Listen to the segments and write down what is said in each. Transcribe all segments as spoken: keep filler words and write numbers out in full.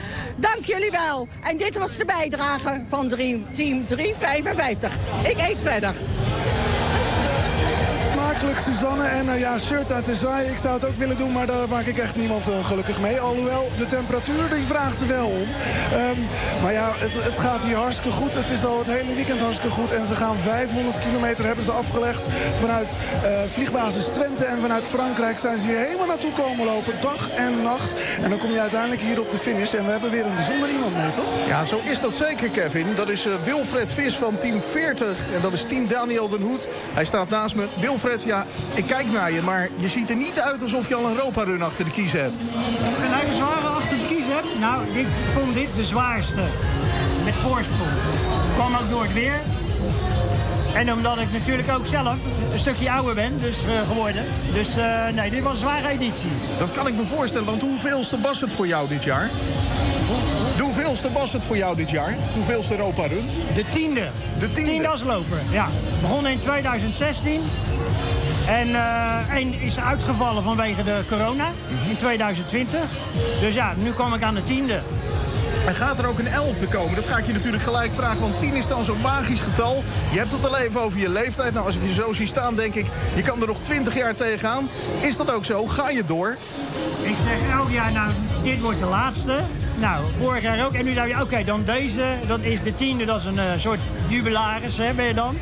Dank jullie wel. En dit was de bijdrage van Team driehonderdvijfenvijftig. Ik eet verder. Smakelijk, Suzanne. En uh, ja, shirt uit de zaai. Ik zou het ook willen doen, maar daar maak ik echt niemand uh, gelukkig mee. Alhoewel, de temperatuur die vraagt er wel om. Um, maar ja, het, het gaat hier hartstikke goed. Het is al het hele weekend hartstikke goed. En ze gaan vijfhonderd kilometer hebben ze afgelegd. Vanuit uh, vliegbasis Twente en vanuit Frankrijk zijn ze hier helemaal naartoe komen lopen. Dag en nacht. En dan kom je uiteindelijk hier op de finish. En we hebben weer een bijzonder iemand mee, toch? Ja, zo is dat zeker, Kevin. Dat is uh, Wilfred Vis van team veertig. En dat is team Daniel Den Hoed. Hij staat naast me. Wilfred, ja, ik kijk naar je, maar je ziet er niet uit alsof je al een Europa-run achter de kiezen hebt. Een hele zware achter de kiezen heb? Nou, ik vond dit de zwaarste. Met voorsprong. Kwam ook door het weer. En omdat ik natuurlijk ook zelf een stukje ouder ben dus, uh, geworden. Dus uh, nee, dit was een zware editie. Dat kan ik me voorstellen, want hoeveelste was het voor jou dit jaar? De hoeveelste was het voor jou dit jaar? Hoeveelste Europa-run? De tiende. De tiende? Tiende als loper, ja. Begonnen in tweeduizend zestien. En uh, één is uitgevallen vanwege de corona in tweeduizend twintig. Dus ja, nu kom ik aan de tiende. En gaat er ook een elfde komen? Dat ga ik je natuurlijk gelijk vragen, want tien is dan zo'n magisch getal. Je hebt het al even over je leeftijd. Nou, als ik je zo zie staan, denk ik, je kan er nog twintig jaar tegenaan. Is dat ook zo? Ga je door? Ik zeg elk jaar, nou, dit wordt de laatste. Nou, vorig jaar ook. En nu zei je, oké, okay, dan deze, dat is de tiende, dat is een uh, soort jubilaris, hè, ben je dan.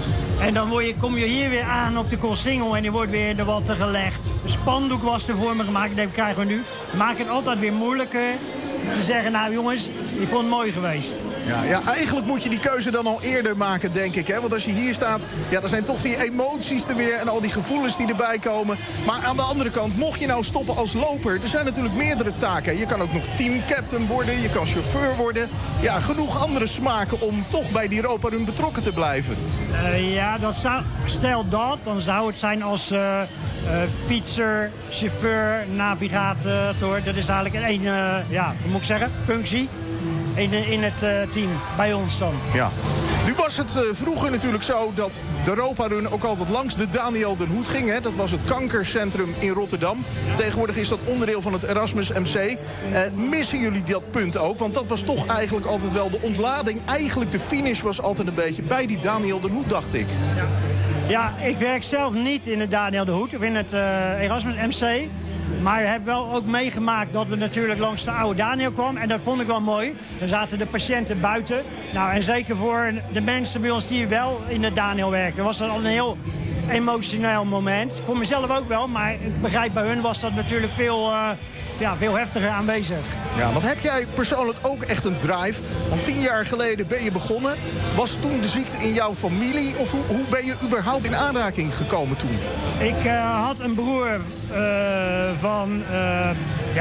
En dan word je, kom je hier weer aan op de Koolsingel en er wordt weer de watten gelegd. De spandoek was er voor me gemaakt, dat krijgen we nu. Maak het altijd weer moeilijker. Te zeggen, nou jongens, ik vond het mooi geweest. Ja, ja, eigenlijk moet je die keuze dan al eerder maken, denk ik. Hè? Want als je hier staat, ja, dan zijn toch die emoties er weer en al die gevoelens die erbij komen. Maar aan de andere kant, mocht je nou stoppen als loper, er zijn natuurlijk meerdere taken. Je kan ook nog teamcaptain worden, je kan chauffeur worden. Ja, genoeg andere smaken om toch bij die Europa-run betrokken te blijven. Uh, ja, dat zou, stel dat, dan zou het zijn als uh, uh, fietser, chauffeur, navigator. Dat is eigenlijk één, uh, ja, hoe moet ik zeggen, functie in, in het uh, team, bij ons dan. Ja. Nu was het uh, vroeger natuurlijk zo dat de Europa-run ook altijd langs de Daniel Den Hoed ging. Hè? Dat was het kankercentrum in Rotterdam. Tegenwoordig is dat onderdeel van het Erasmus M C. Uh, missen jullie dat punt ook? Want dat was toch eigenlijk altijd wel de ontlading. Eigenlijk de finish was altijd een beetje bij die Daniel Den Hoed, dacht ik. Ja, ja, ik werk zelf niet in het Daniel Den Hoed of in het uh, Erasmus M C. Maar ik heb wel ook meegemaakt dat we natuurlijk langs de oude Daniel kwamen. En dat vond ik wel mooi. Dan zaten de patiënten buiten. Nou, en zeker voor de mensen bij ons die wel in de Daniel werkten, was dat al een heel emotioneel moment. Voor mezelf ook wel, maar ik begrijp, bij hun was dat natuurlijk veel, uh, ja, veel heftiger aanwezig. Ja, want heb jij persoonlijk ook echt een drive? Want tien jaar geleden ben je begonnen. Was toen de ziekte in jouw familie? Of hoe, hoe ben je überhaupt in aanraking gekomen toen? Ik uh, had een broer uh, van... Uh,